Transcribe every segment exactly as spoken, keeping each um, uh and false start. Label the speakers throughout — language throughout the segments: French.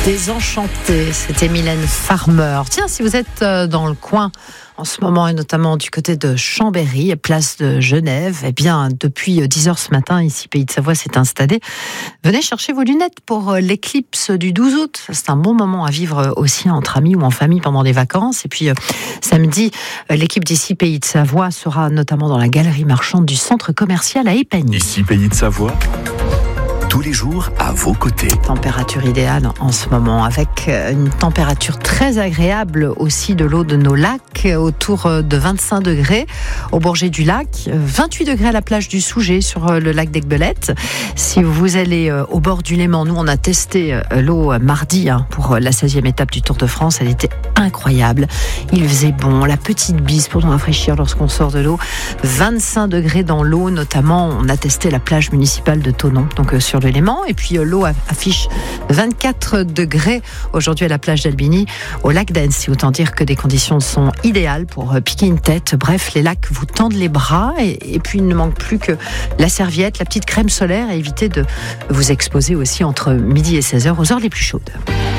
Speaker 1: Désenchanté, c'était Mylène Farmer. Tiens, si vous êtes dans le coin en ce moment, et notamment du côté de Chambéry, place de Genève, eh bien, depuis dix heures ce matin, ici, Pays de Savoie s'est installé. Venez chercher vos lunettes pour l'éclipse du douze août. C'est un bon moment à vivre aussi entre amis ou en famille pendant les vacances. Et puis, euh, samedi, l'équipe d'ici, Pays de Savoie, sera notamment dans la galerie marchande du centre commercial à Épagny.
Speaker 2: Ici, Pays de Savoie, tous les jours à vos côtés.
Speaker 1: Température idéale en ce moment, avec une température très agréable aussi de l'eau de nos lacs, autour de vingt-cinq degrés au Bourget du Lac, vingt-huit degrés à la plage du Souget sur le lac d'Aiguebelette. Si vous allez au bord du Léman, nous on a testé l'eau mardi hein, pour la seizième étape du Tour de France, elle était incroyable. Il faisait bon, la petite bise pour nous rafraîchir lorsqu'on sort de l'eau, vingt-cinq degrés dans l'eau, notamment on a testé la plage municipale de Thonon, donc sur le Léman, et puis l'eau affiche vingt-quatre degrés aujourd'hui à la plage d'Albigny, au lac d'Annecy. Autant dire que des conditions sont idéales pour piquer une tête. Bref, les lacs vous tendent les bras, et, et puis il ne manque plus que la serviette, la petite crème solaire, et éviter de vous exposer aussi entre midi et seize heures aux heures les plus chaudes.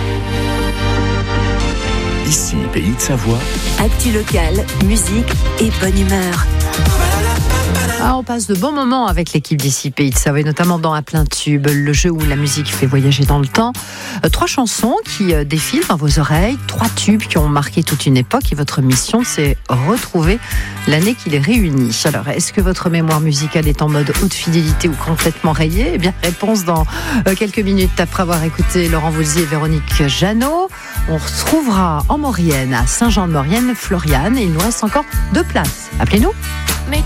Speaker 2: Ici, Pays de Savoie.
Speaker 3: Actu locale, musique et bonne humeur.
Speaker 1: Ah, on passe de bons moments avec l'équipe d'ici Pays de Savoie, et notamment dans Un plein tube, le jeu où la musique fait voyager dans le temps. Euh, trois chansons qui euh, défilent dans vos oreilles, trois tubes qui ont marqué toute une époque, et votre mission, c'est retrouver l'année qui les réunit. Alors, est-ce que votre mémoire musicale est en mode haute fidélité ou complètement rayée ? Eh bien, réponse dans euh, quelques minutes après avoir écouté Laurent Voulzy et Véronique Jeannot. On retrouvera en Maurienne, à Saint-Jean-de-Maurienne, Floriane, et il nous reste encore deux places. Appelez-nous.